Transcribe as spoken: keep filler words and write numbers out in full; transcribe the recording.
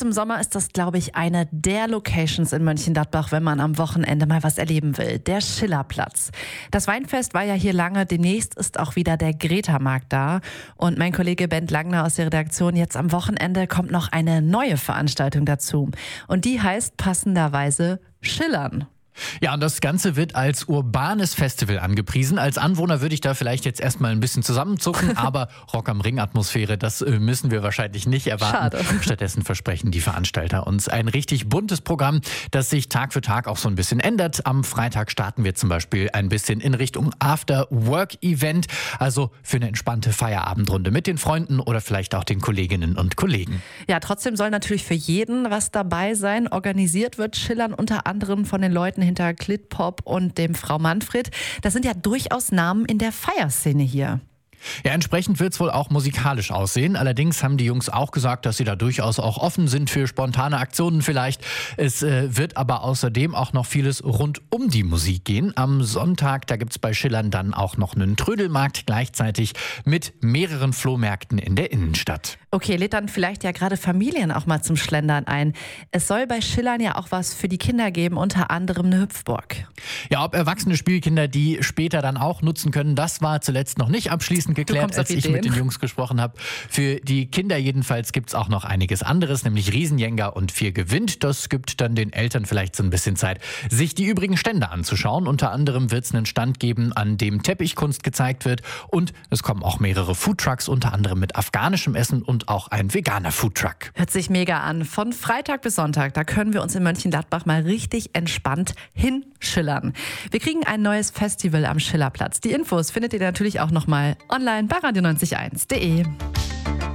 Jetzt im Sommer ist das, glaube ich, eine der Locations in Mönchengladbach, wenn man am Wochenende mal was erleben will. Der Schillerplatz. Das Weinfest war ja hier lange. Demnächst ist auch wieder der Greta-Markt da. Und mein Kollege Bent Langner aus der Redaktion, jetzt am Wochenende kommt noch eine neue Veranstaltung dazu. Und die heißt passenderweise Schillern. Ja, und das Ganze wird als urbanes Festival angepriesen. Als Anwohner würde ich da vielleicht jetzt erstmal ein bisschen zusammenzucken, aber Rock am Ring-Atmosphäre, das müssen wir wahrscheinlich nicht erwarten. Schade. Stattdessen versprechen die Veranstalter uns ein richtig buntes Programm, das sich Tag für Tag auch so ein bisschen ändert. Am Freitag starten wir zum Beispiel ein bisschen in Richtung After-Work-Event, also für eine entspannte Feierabendrunde mit den Freunden oder vielleicht auch den Kolleginnen und Kollegen. Ja, trotzdem soll natürlich für jeden was dabei sein. Organisiert wird Schillern unter anderem von den Leuten hinter Klitpop und dem Frau Manfred. Das sind ja durchaus Namen in der Feierszene hier. Ja, entsprechend wird es wohl auch musikalisch aussehen. Allerdings haben die Jungs auch gesagt, dass sie da durchaus auch offen sind für spontane Aktionen vielleicht. Es äh, wird aber außerdem auch noch vieles rund um die Musik gehen. Am Sonntag, da gibt es bei Schillern dann auch noch einen Trödelmarkt gleichzeitig mit mehreren Flohmärkten in der Innenstadt. Okay, lädt dann vielleicht ja gerade Familien auch mal zum Schlendern ein. Es soll bei Schillern ja auch was für die Kinder geben, unter anderem eine Hüpfburg. Ja, ob erwachsene Spielkinder die später dann auch nutzen können, das war zuletzt noch nicht abschließend geklärt, als ich mit den Jungs gesprochen habe. Für die Kinder jedenfalls gibt es auch noch einiges anderes, nämlich Riesenjenga und Vier gewinnt. Das gibt dann den Eltern vielleicht so ein bisschen Zeit, sich die übrigen Stände anzuschauen. Unter anderem wird es einen Stand geben, an dem Teppichkunst gezeigt wird. Und es kommen auch mehrere Foodtrucks, unter anderem mit afghanischem Essen und auch ein veganer Foodtruck. Hört sich mega an. Von Freitag bis Sonntag, da können wir uns in Mönchengladbach mal richtig entspannt hinschillern. Wir kriegen ein neues Festival am Schillerplatz. Die Infos findet ihr natürlich auch nochmal online bei radio neunzig eins punkt de.